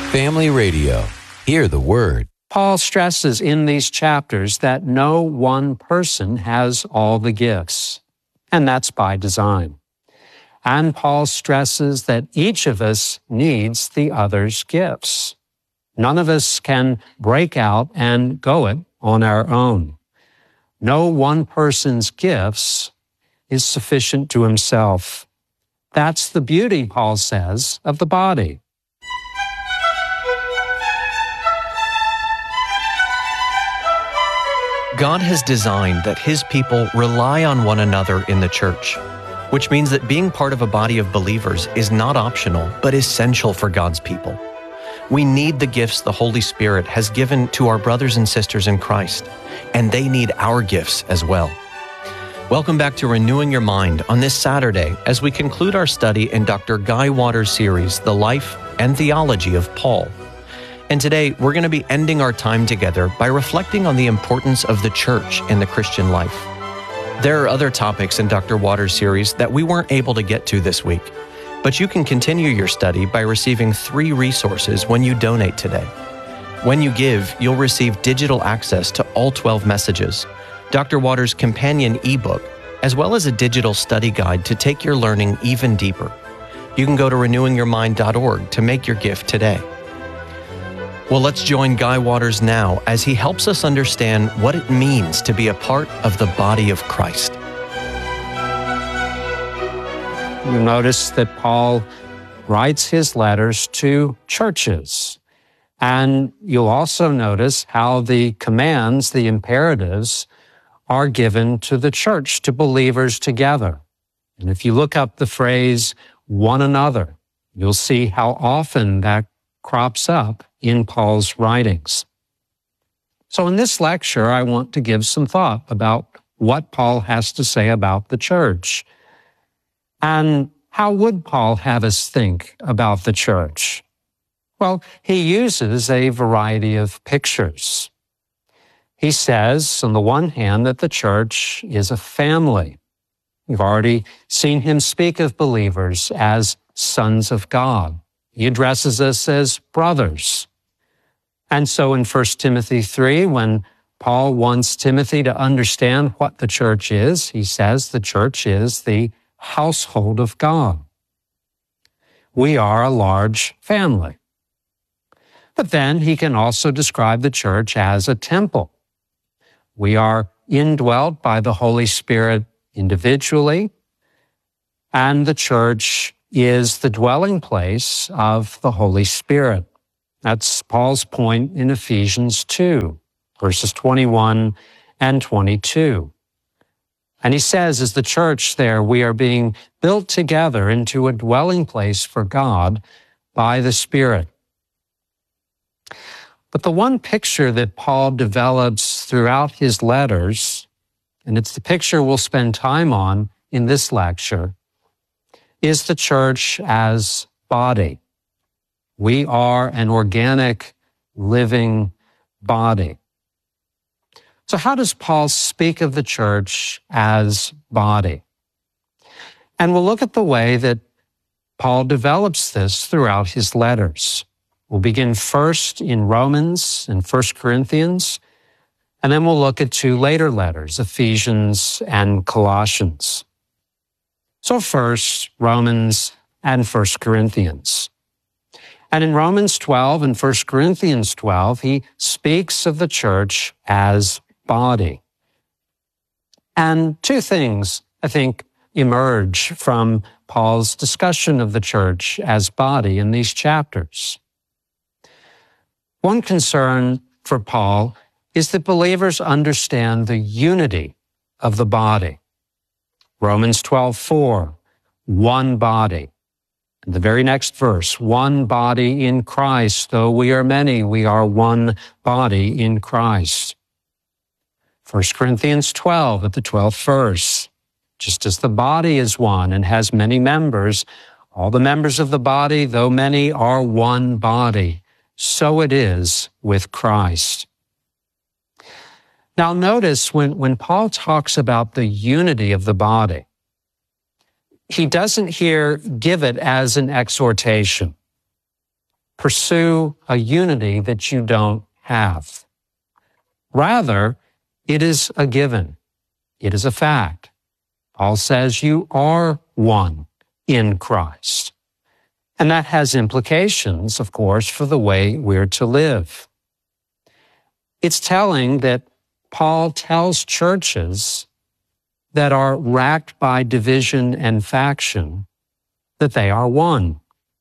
Family Radio. Hear the Word. Paul stresses in these chapters that no one person has all the gifts, and that's by design. And Paul stresses that each of us needs the other's gifts. None of us can break out and go it on our own. No one person's gifts is sufficient to himself. That's the beauty, Paul says, of the body. God has designed that His people rely on one another in the church, which means that being part of a body of believers is not optional, but essential for God's people. We need the gifts the Holy Spirit has given to our brothers and sisters in Christ, and they need our gifts as well. Welcome back to Renewing Your Mind on this Saturday as we conclude our study in Dr. Guy Waters' series, The Life and Theology of Paul. And today, we're going to be ending our time together by reflecting on the importance of the church in the Christian life. There are other topics in Dr. Waters' series that we weren't able to get to this week, but you can continue your study by receiving 3 resources when you donate today. When you give, you'll receive digital access to all 12 messages, Dr. Waters' companion ebook, as well as a digital study guide to take your learning even deeper. You can go to renewingyourmind.org to make your gift today. Well, let's join Guy Waters now as he helps us understand what it means to be a part of the body of Christ. You'll notice that Paul writes his letters to churches. And you'll also notice how the commands, the imperatives, are given to the church, to believers together. And if you look up the phrase, one another, you'll see how often that crops up in Paul's writings. So in this lecture, I want to give some thought about what Paul has to say about the church. And how would Paul have us think about the church? Well, he uses a variety of pictures. He says, on the one hand, that the church is a family. You've already seen him speak of believers as sons of God. He addresses us as brothers. And so in 1 Timothy 3, when Paul wants Timothy to understand what the church is, he says the church is the household of God. We are a large family. But then he can also describe the church as a temple. We are indwelt by the Holy Spirit individually, and the church is the dwelling place of the Holy Spirit. That's Paul's point in Ephesians 2, verses 21 and 22. And he says, as the church there, we are being built together into a dwelling place for God by the Spirit. But the one picture that Paul develops throughout his letters, and it's the picture we'll spend time on in this lecture, is the church as body. We are an organic, living body. So how does Paul speak of the church as body? And we'll look at the way that Paul develops this throughout his letters. We'll begin first in Romans and 1 Corinthians, and then we'll look at 2 later letters, Ephesians and Colossians. So first, Romans and 1 Corinthians. And in Romans 12 and 1 Corinthians 12, he speaks of the church as body. And 2 things, I think, emerge from Paul's discussion of the church as body in these chapters. One concern for Paul is that believers understand the unity of the body. Romans 12:4, one body. And the very next verse, one body in Christ, though we are many, we are one body in Christ. 1 Corinthians 12 at the 12th verse, just as the body is one and has many members, all the members of the body, though many, are one body. So it is with Christ. Now notice when Paul talks about the unity of the body, he doesn't here give it as an exhortation. pursue a unity that you don't have. Rather, it is a given. It is a fact. Paul says you are one in Christ. And that has implications, of course, for the way we're to live. It's telling that Paul tells churches that are racked by division and faction that they are one.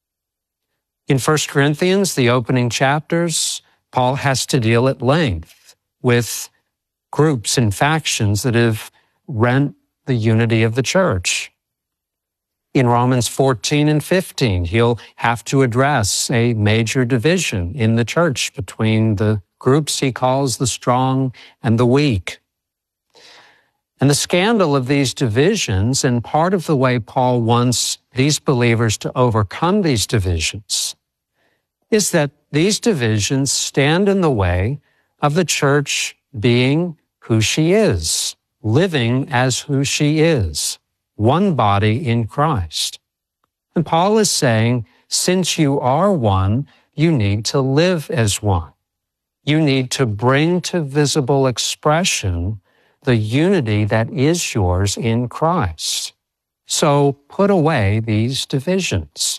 In 1 Corinthians, the opening chapters, Paul has to deal at length with groups and factions that have rent the unity of the church. In Romans 14 and 15, he'll have to address a major division in the church between the groups he calls the strong and the weak. And the scandal of these divisions, and part of the way Paul wants these believers to overcome these divisions, is that these divisions stand in the way of the church being who she is, living as who she is, one body in Christ. And Paul is saying, since you are one, you need to live as one. You need to bring to visible expression the unity that is yours in Christ. So put away these divisions.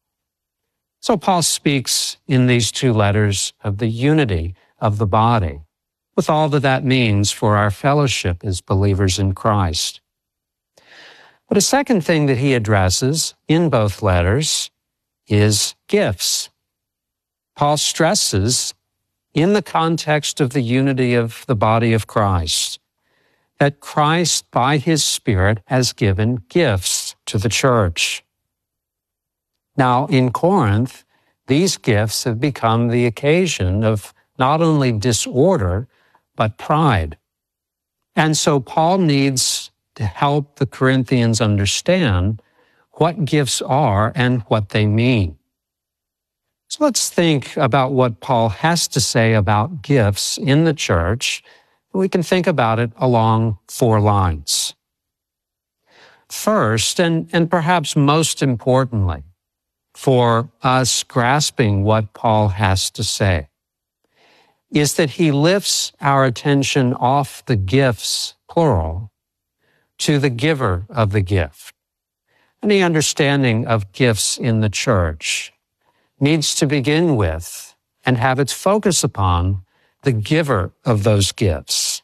So Paul speaks in these two letters of the unity of the body, with all that means for our fellowship as believers in Christ. But a second thing that he addresses in both letters is gifts. Paul stresses, in the context of the unity of the body of Christ, that Christ, by his Spirit, has given gifts to the church. Now, in Corinth, these gifts have become the occasion of not only disorder, but pride. And so Paul needs to help the Corinthians understand what gifts are and what they mean. So let's think about what Paul has to say about gifts in the church. We can think about it along 4 lines. First, and perhaps most importantly, for us grasping what Paul has to say, is that he lifts our attention off the gifts, plural, to the giver of the gift. Any understanding of gifts in the church needs to begin with and have its focus upon the giver of those gifts.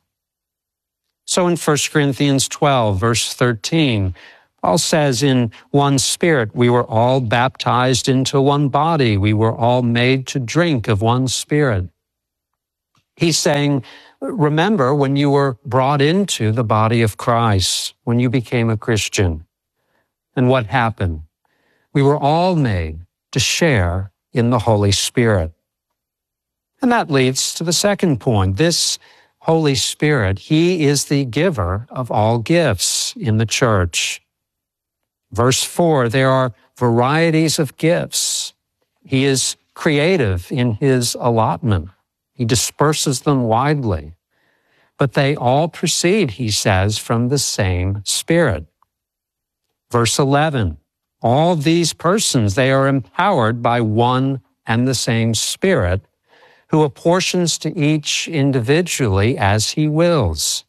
So in 1 Corinthians 12, verse 13, Paul says, in one Spirit we were all baptized into one body. We were all made to drink of one Spirit. He's saying, remember when you were brought into the body of Christ, when you became a Christian. And what happened? We were all made to share in the Holy Spirit. And that leads to the second point. This Holy Spirit, he is the giver of all gifts in the church. Verse 4, there are varieties of gifts. He is creative in his allotment. He disperses them widely. But they all proceed, he says, from the same Spirit. Verse 11, all these persons, they are empowered by one and the same Spirit, who apportions to each individually as he wills.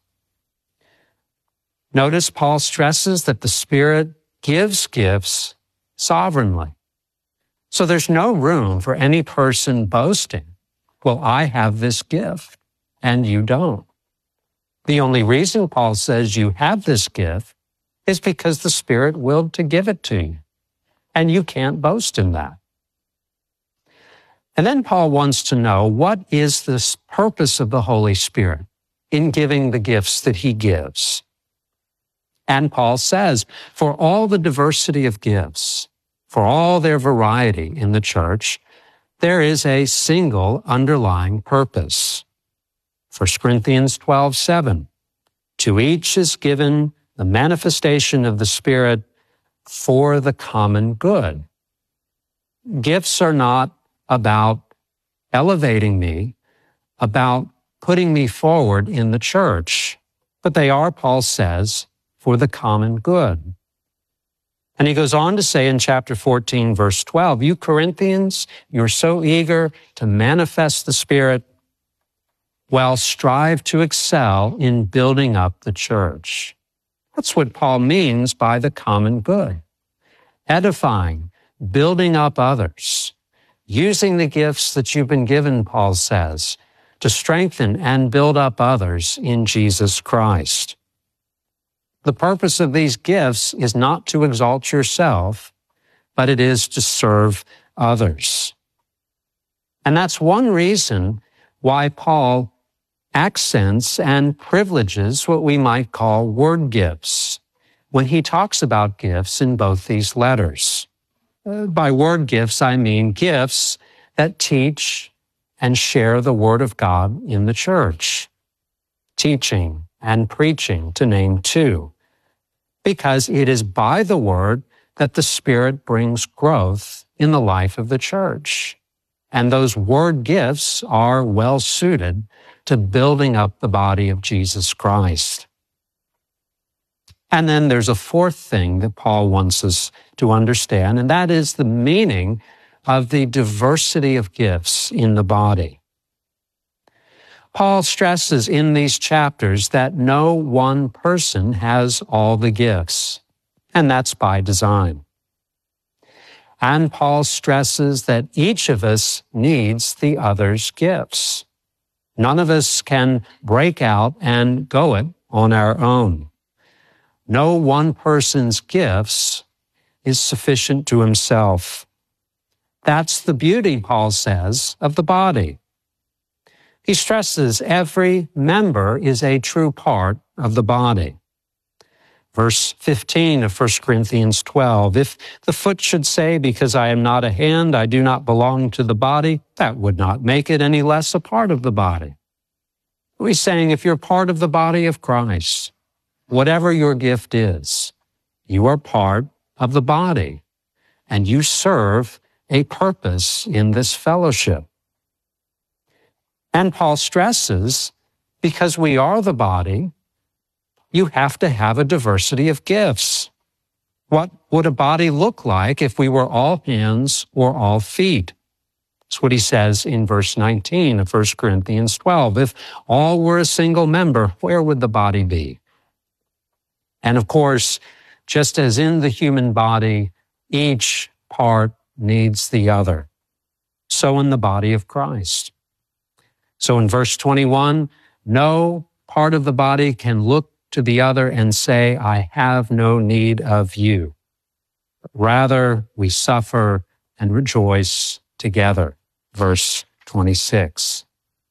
Notice Paul stresses that the Spirit gives gifts sovereignly. So there's no room for any person boasting, well, I have this gift and you don't. The only reason Paul says you have this gift is because the Spirit willed to give it to you, and you can't boast in that. And then Paul wants to know, what is the purpose of the Holy Spirit in giving the gifts that he gives? And Paul says, for all the diversity of gifts, for all their variety in the church, there is a single underlying purpose. 1 Corinthians 12:7, to each is given the manifestation of the Spirit for the common good. Gifts are not about elevating me, about putting me forward in the church, but they are, Paul says, for the common good. And he goes on to say in chapter 14, verse 12, you Corinthians, you're so eager to manifest the Spirit. Well, strive to excel in building up the church. That's what Paul means by the common good. Edifying, building up others, using the gifts that you've been given, Paul says, to strengthen and build up others in Jesus Christ. The purpose of these gifts is not to exalt yourself, but it is to serve others. And that's one reason why Paul accents and privileges what we might call word gifts when he talks about gifts in both these letters. By word gifts, I mean gifts that teach and share the Word of God in the church. Teaching and preaching, to name two. Because it is by the Word that the Spirit brings growth in the life of the church. And those word gifts are well suited to building up the body of Jesus Christ. And then there's a fourth thing that Paul wants us to understand, and that is the meaning of the diversity of gifts in the body. Paul stresses in these chapters that no one person has all the gifts, and that's by design. And Paul stresses that each of us needs the other's gifts. None of us can break out and go it on our own. No one person's gifts is sufficient to himself. That's the beauty, Paul says, of the body. He stresses every member is a true part of the body. Verse 15 of 1 Corinthians 12, if the foot should say, because I am not a hand, I do not belong to the body, that would not make it any less a part of the body. He's saying if you're part of the body of Christ, whatever your gift is, you are part of the body, and you serve a purpose in this fellowship. And Paul stresses, because we are the body, you have to have a diversity of gifts. What would a body look like if we were all hands or all feet? That's what he says in verse 19 of 1 Corinthians 12. If all were a single member, where would the body be? And of course, just as in the human body, each part needs the other. So in the body of Christ. So in verse 21, no part of the body can look to the other and say, I have no need of you. Rather, we suffer and rejoice together. Verse 26.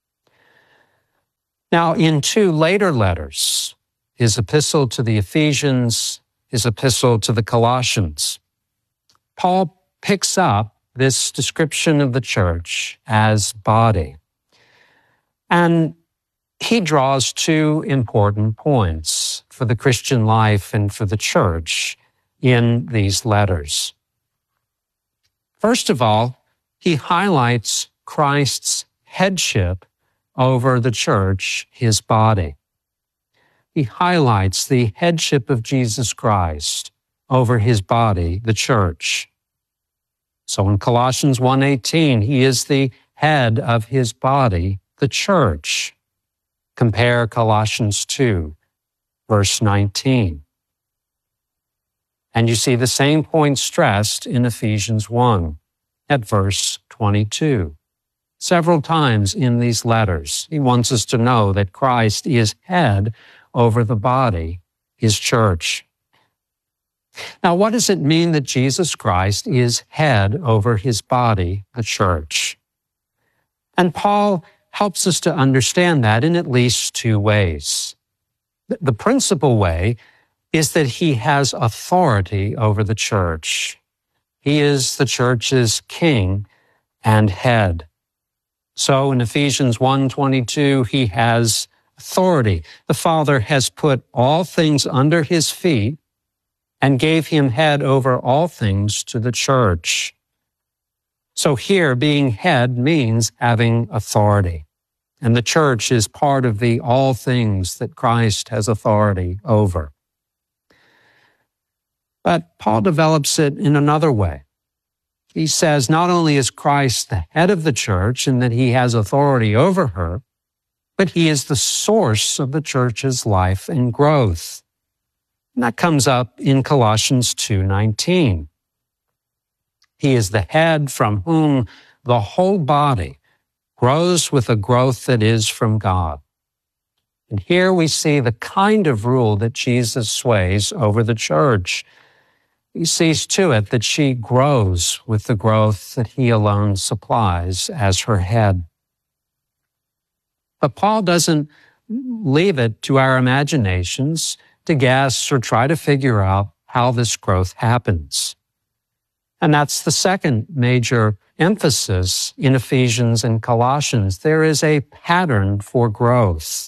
Now, in two later letters, his epistle to the Ephesians, his epistle to the Colossians, Paul picks up this description of the church as body. And he draws two important points for the Christian life and for the church in these letters. First of all, he highlights Christ's headship over the church, his body. He highlights the headship of Jesus Christ over his body, the church. So in Colossians 1:18, he is the head of his body, the church. Compare Colossians 2, verse 19. And you see the same point stressed in Ephesians 1 at verse 22. Several times in these letters, he wants us to know that Christ is head over the body, his church. Now, what does it mean that Jesus Christ is head over his body, the church? And Paul helps us to understand that in at least two ways. The principal way is that he has authority over the church. He is the church's king and head. So in Ephesians 1:22, he has authority. The Father has put all things under his feet and gave him head over all things to the church. So here, being head means having authority. And the church is part of the all things that Christ has authority over. But Paul develops it in another way. He says not only is Christ the head of the church and that he has authority over her, but he is the source of the church's life and growth. And that comes up in Colossians 2:19. He is the head from whom the whole body grows with a growth that is from God. And here we see the kind of rule that Jesus sways over the church. He sees to it that she grows with the growth that he alone supplies as her head. But Paul doesn't leave it to our imaginations to guess or try to figure out how this growth happens. And that's the second major emphasis in Ephesians and Colossians. There is a pattern for growth.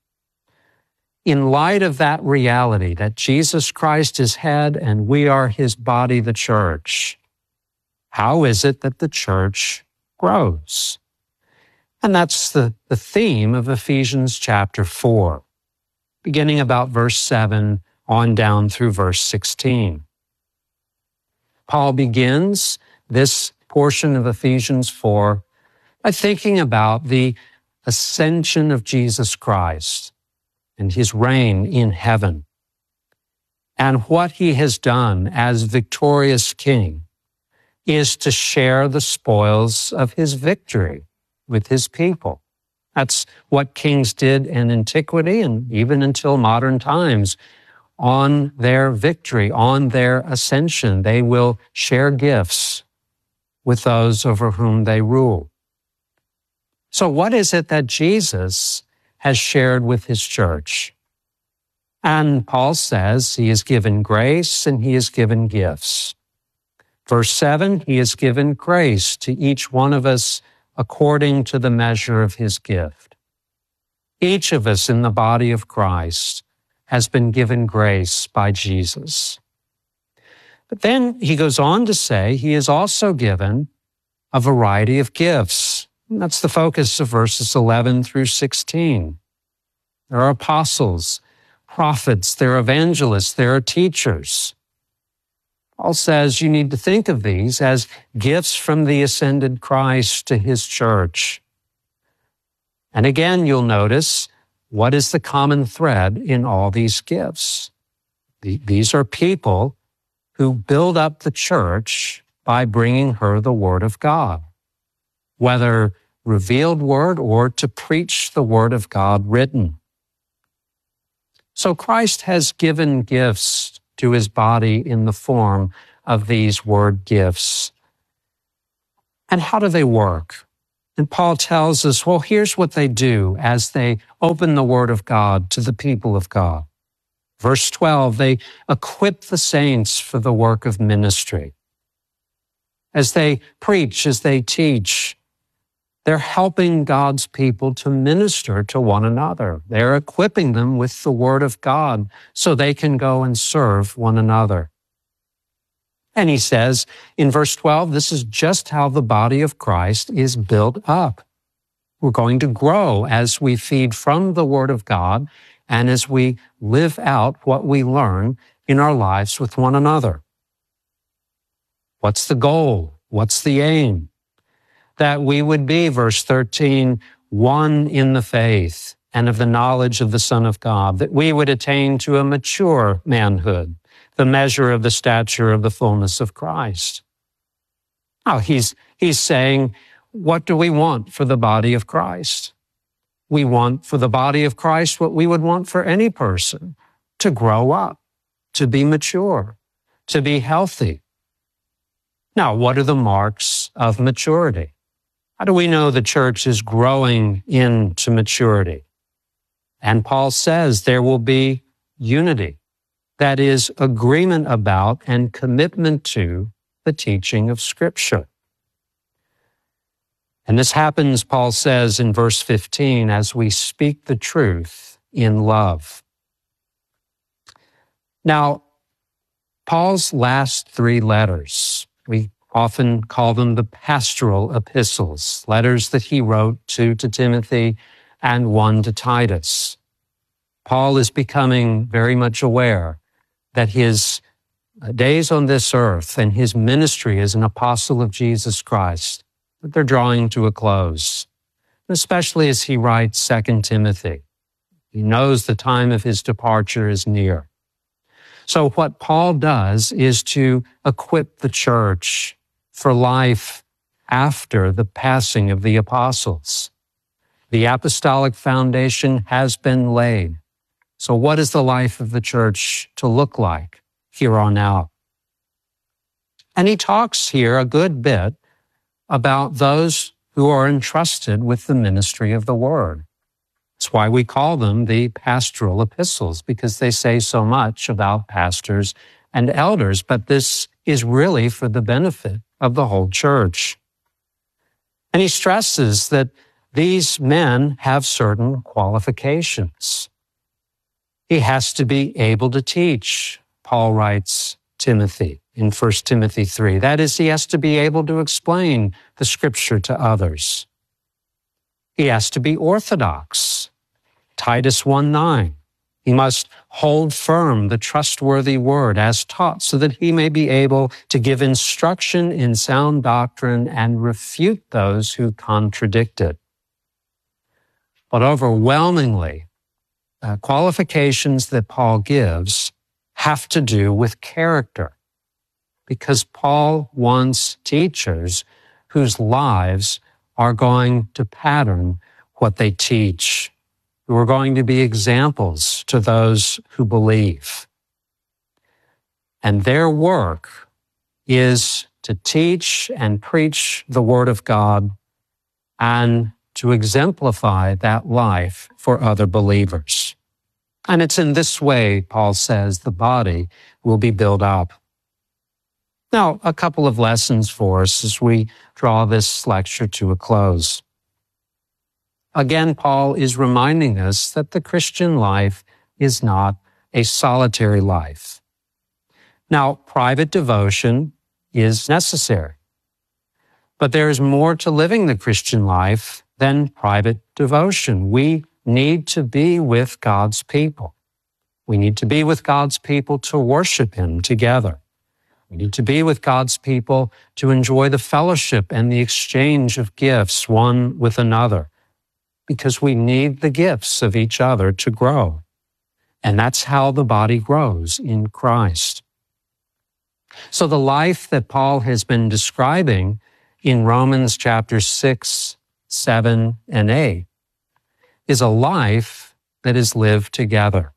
In light of that reality that Jesus Christ is head and we are his body, the church, how is it that the church grows? And that's the theme of Ephesians chapter 4, beginning about verse 7 on down through verse 16. Paul begins this portion of Ephesians 4 by thinking about the ascension of Jesus Christ and his reign in heaven, and what he has done as victorious king is to share the spoils of his victory with his people. That's what kings did in antiquity and even until modern times. On their victory, on their ascension, they will share gifts with those over whom they rule. So what is it that Jesus has shared with his church? And Paul says he has given grace and he has given gifts. Verse 7, he has given grace to each one of us according to the measure of his gift. Each of us in the body of Christ has been given grace by Jesus. But then he goes on to say he is also given a variety of gifts. And that's the focus of verses 11 through 16. There are apostles, prophets, there are evangelists, there are teachers. Paul says you need to think of these as gifts from the ascended Christ to his church. And again, you'll notice, what is the common thread in all these gifts? These are people who build up the church by bringing her the word of God, whether revealed word or to preach the word of God written. So Christ has given gifts to his body in the form of these word gifts. And how do they work? And Paul tells us, well, here's what they do as they open the word of God to the people of God. Verse 12, they equip the saints for the work of ministry. As they preach, as they teach, they're helping God's people to minister to one another. They're equipping them with the word of God so they can go and serve one another. And he says in verse 12, this is just how the body of Christ is built up. We're going to grow as we feed from the word of God and as we live out what we learn in our lives with one another. What's the goal? What's the aim? That we would be, verse 13, one in the faith and of the knowledge of the Son of God, that we would attain to a mature manhood, the measure of the stature of the fullness of Christ. Now, he's saying, what do we want for the body of Christ? We want for the body of Christ what we would want for any person, to grow up, to be mature, to be healthy. Now, what are the marks of maturity? How do we know the church is growing into maturity? And Paul says there will be unity. That is, agreement about and commitment to the teaching of Scripture. And this happens, Paul says in verse 15, as we speak the truth in love. Now, Paul's last three letters, we often call them the pastoral epistles, letters that he wrote, two to Timothy and one to Titus. Paul is becoming very much aware that his days on this earth and his ministry as an apostle of Jesus Christ, that they're drawing to a close, especially as he writes 2 Timothy. He knows the time of his departure is near. So what Paul does is to equip the church for life after the passing of the apostles. The apostolic foundation has been laid. So what is the life of the church to look like here on out? And he talks here a good bit about those who are entrusted with the ministry of the word. That's why we call them the pastoral epistles, because they say so much about pastors and elders, but this is really for the benefit of the whole church. And he stresses that these men have certain qualifications. He has to be able to teach, Paul writes Timothy in 1 Timothy 3. That is, he has to be able to explain the scripture to others. He has to be orthodox, Titus 1:9. He must hold firm the trustworthy word as taught so that he may be able to give instruction in sound doctrine and refute those who contradict it. But overwhelmingly, qualifications that Paul gives have to do with character, because Paul wants teachers whose lives are going to pattern what they teach, who are going to be examples to those who believe. And their work is to teach and preach the Word of God and to exemplify that life for other believers. And it's in this way, Paul says, the body will be built up. Now, a couple of lessons for us as we draw this lecture to a close. Again, Paul is reminding us that the Christian life is not a solitary life. Now, private devotion is necessary, but there is more to living the Christian life than private devotion. We need to be with God's people. We need to be with God's people to worship Him together. We need to be with God's people to enjoy the fellowship and the exchange of gifts one with another, because we need the gifts of each other to grow. And that's how the body grows in Christ. So the life that Paul has been describing in Romans chapters 6, 7, and 8 is a life that is lived together.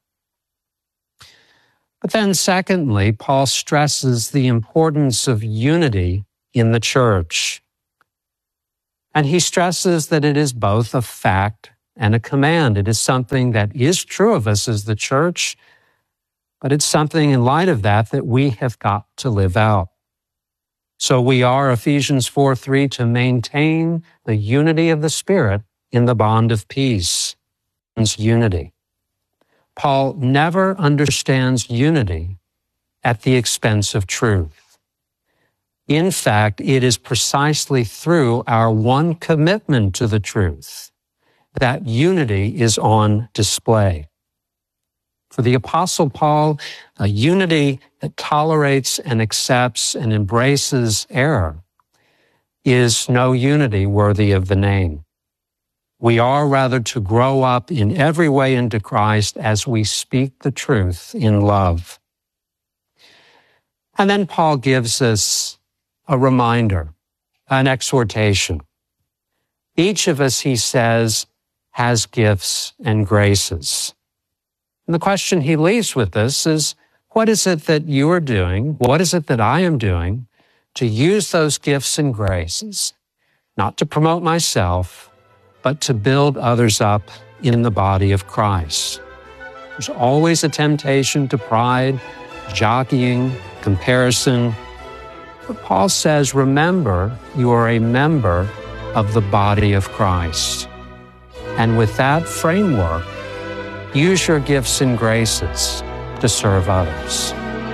But then secondly, Paul stresses the importance of unity in the church. And he stresses that it is both a fact and a command. It is something that is true of us as the church, but it's something in light of that we have got to live out. So we are, Ephesians 4:3, to maintain the unity of the Spirit in the bond of peace. It's unity. Paul never understands unity at the expense of truth. In fact, it is precisely through our one commitment to the truth that unity is on display. For the Apostle Paul, a unity that tolerates and accepts and embraces error is no unity worthy of the name. We are rather to grow up in every way into Christ as we speak the truth in love. And then Paul gives us a reminder, an exhortation. Each of us, he says, has gifts and graces. And the question he leaves with us is, what is it that you are doing? What is it that I am doing to use those gifts and graces, not to promote myself, but to build others up in the body of Christ? There's always a temptation to pride, jockeying, comparison. But Paul says, remember, you are a member of the body of Christ. And with that framework, use your gifts and graces to serve others.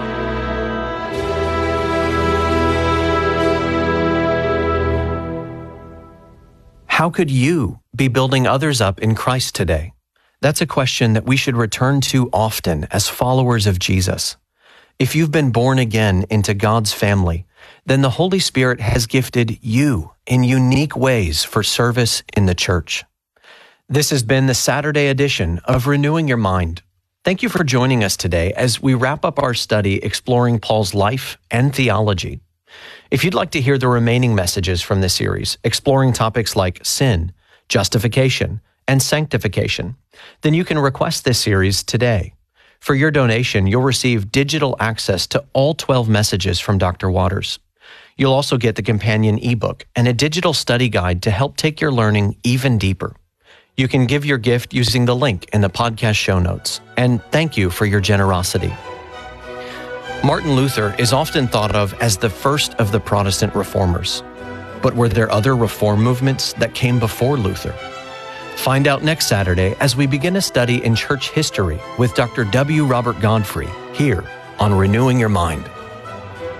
How could you be building others up in Christ today? That's a question that we should return to often as followers of Jesus. If you've been born again into God's family, then the Holy Spirit has gifted you in unique ways for service in the church. This has been the Saturday edition of Renewing Your Mind. Thank you for joining us today as we wrap up our study exploring Paul's life and theology. If you'd like to hear the remaining messages from this series, exploring topics like sin, justification, and sanctification, then you can request this series today. For your donation, you'll receive digital access to all 12 messages from Dr. Waters. You'll also get the companion ebook and a digital study guide to help take your learning even deeper. You can give your gift using the link in the podcast show notes. And thank you for your generosity. Martin Luther is often thought of as the first of the Protestant reformers. But were there other reform movements that came before Luther? Find out next Saturday as we begin a study in church history with Dr. W. Robert Godfrey here on Renewing Your Mind.